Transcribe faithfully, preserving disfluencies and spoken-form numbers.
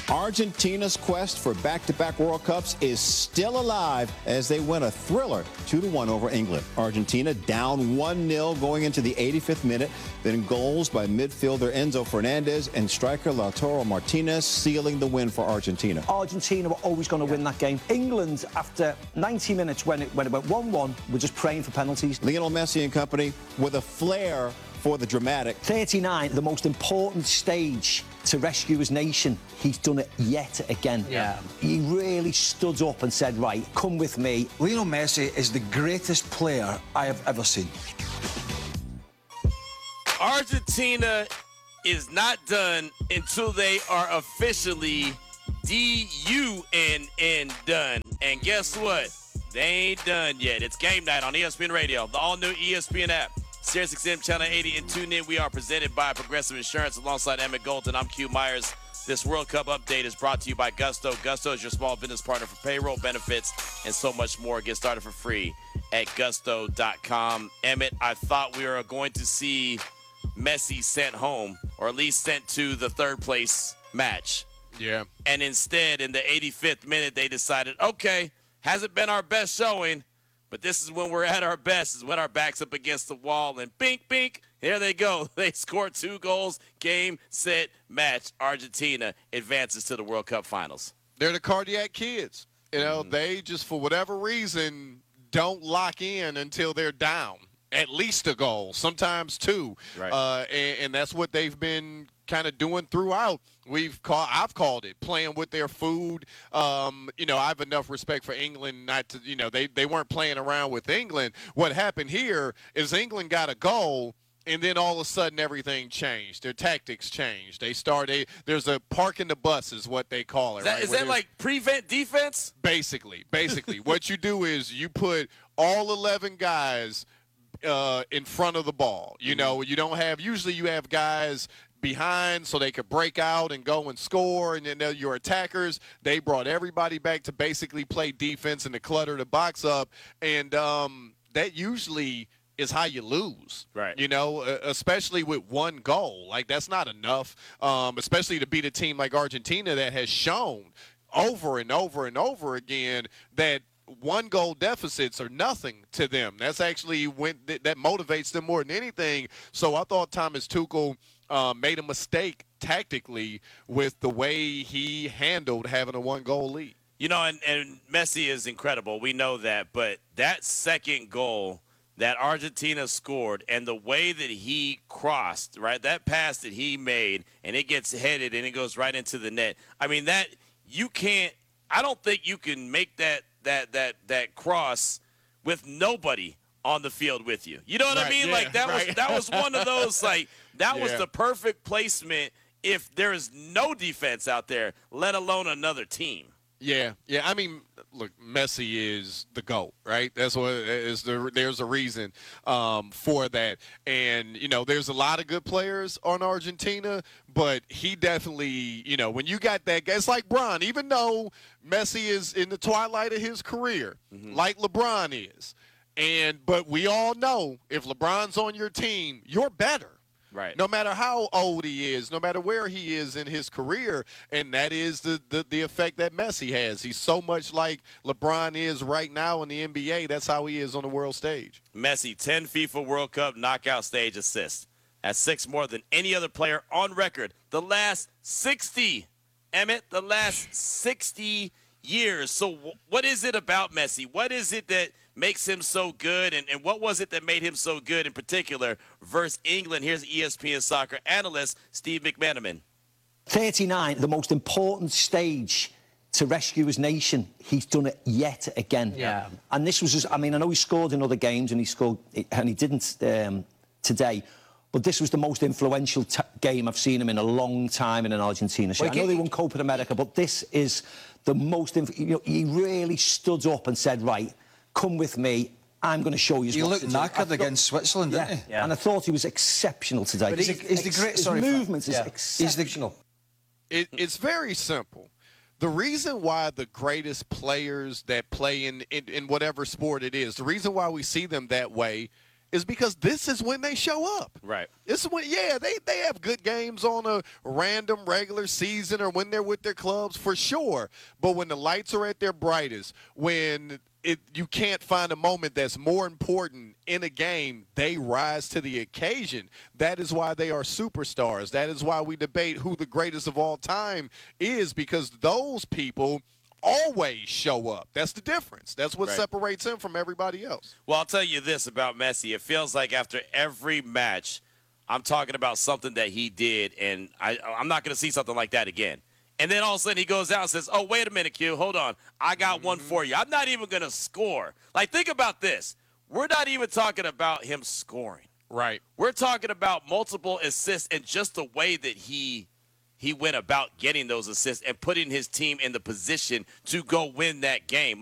Argentina's quest for back-to-back World Cups is still alive as they win a thriller two to one over England. Argentina down one nil going into the eighty-fifth minute. Then goals by midfielder Enzo Fernandez and striker Lautaro Martinez sealing the win for Argentina. Argentina were always going to win that game. England, after ninety minutes when it, when it went one one, were just praying for penalties. Lionel Messi and company with a flair for the dramatic. thirty-nine, the most important stage to rescue his nation. He's done it yet again. Yeah. He really stood up and said, right, come with me. Lionel Messi is the greatest player I have ever seen. Argentina is not done until they are officially D U N N done. And guess what? They ain't done yet. It's game night on E S P N Radio, the all-new E S P N app. Sirius X M Channel eighty and tune in. We are presented by Progressive Insurance alongside Emmett Golden. I'm Q Myers. This World Cup update is brought to you by Gusto. Gusto is your small business partner for payroll, benefits, and so much more. Get started for free at gusto dot com. Emmett, I thought we were going to see Messi sent home, or at least sent to the third place match. Yeah. And instead, in the eighty-fifth minute, they decided, okay, hasn't been our best showing, but this is when we're at our best, is when our back's up against the wall, and bink, bink, here they go. They scored two goals, game, set, match. Argentina advances to the World Cup finals. They're the cardiac kids. You know, Mm-hmm. they just, for whatever reason, don't lock in until they're down. At least a goal, sometimes two. Right. Uh, and, and that's what they've been kind of doing throughout. We've called, I've called it playing with their food. Um, you know, I have enough respect for England not to, you know, they, they weren't playing around with England. What happened here is England got a goal, and then all of a sudden everything changed. Their tactics changed. They started, there's a parking the bus is what they call it. Is that, right? is Where that there's- like prevent defense? Basically, basically. What you do is you put all eleven guys uh, in front of the ball. You know, you don't have, usually you have guys behind so they could break out and go and score, and then uh, your attackers, they brought everybody back to basically play defense and to clutter the box up, and um, that usually is how you lose. Right. You know, uh, especially with one goal. Like, that's not enough, um, especially to beat a team like Argentina that has shown over and over and over again that one goal deficits are nothing to them. That's actually when th- that motivates them more than anything. So I thought Thomas Tuchel uh, made a mistake tactically with the way he handled having a one goal lead. You know, and, and Messi is incredible. We know that. But that second goal that Argentina scored and the way that he crossed, right, that pass that he made, and it gets headed and it goes right into the net. I mean, that you can't – I don't think you can make that that that that cross with nobody on the field with you. You know what Right, I mean? yeah, like, that right. was that was one of those, like, that was Yeah. the perfect placement if there is no defense out there, let alone another team. Yeah, yeah. I mean, look, Messi is the GOAT, right? That's what is the. There's a reason um, for that, and you know, there's a lot of good players on Argentina, but he definitely, you know, when you got that guy, it's like Bron. Even though Messi is in the twilight of his career, Mm-hmm. like LeBron is, and but we all know if LeBron's on your team, you're better. Right. No matter how old he is, no matter where he is in his career, and that is the, the, the effect that Messi has. He's so much like LeBron is right now in the N B A. That's how he is on the world stage. Messi, ten FIFA World Cup knockout stage assists. That's six more than any other player on record. The last sixty, Emmett, the last sixty years. So w- what is it about Messi? What is it that makes him so good, and, and what was it that made him so good in particular versus England? Here's E S P N soccer analyst Steve McManaman. thirty-nine, the most important stage to rescue his nation. He's done it yet again. Yeah. And this was just, I mean, I know he scored in other games and he scored, and he didn't um, today, but this was the most influential t- game I've seen him in a long time in an Argentina shirt. Well, I know he- they won Copa America, but this is the most, inf- you know, he really stood up and said, right, come with me. I'm going to show you. He what looked to do." I knackered thought- against Switzerland, yeah. didn't he? And I thought he was exceptional today. But he's the- he's the Ex- great- his sorry, movements is yeah. He's the- exceptional. It, it's very simple. The reason why the greatest players that play in, in, in whatever sport it is, the reason why we see them that way is because this is when they show up. Right. This is when, yeah, they, they have good games on a random regular season or when they're with their clubs for sure. But when the lights are at their brightest, when it, you can't find a moment that's more important in a game, they rise to the occasion. That is why they are superstars. That is why we debate who the greatest of all time is, because those people always show up. That's the difference. That's what Right. separates him from everybody else. Well, I'll tell you this about Messi. It feels like after every match, I'm talking about something that he did, and I, I'm not going to see something like that again. And then all of a sudden he goes out and says, oh, wait a minute, Q, hold on. I got one for you. I'm not even going to score. Like, think about this. We're not even talking about him scoring. Right. We're talking about multiple assists and just the way that he he went about getting those assists and putting his team in the position to go win that game.